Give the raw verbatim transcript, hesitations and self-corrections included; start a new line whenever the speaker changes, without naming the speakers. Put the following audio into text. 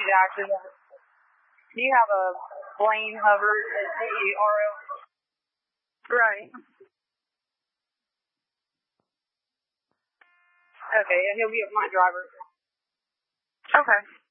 you to actually have it. Do you have a Blaine Hubbard at C E R O? Right. Okay, yeah, he'll be my driver. Okay.